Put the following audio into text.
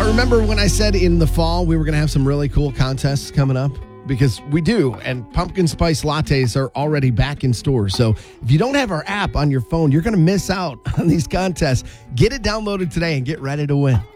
Remember when I said in the fall we were going to have some really cool contests coming up? Because we do, and pumpkin spice lattes are already back in stores. So if you don't have our app on your phone, you're going to miss out on these contests. Get it downloaded today and get ready to win.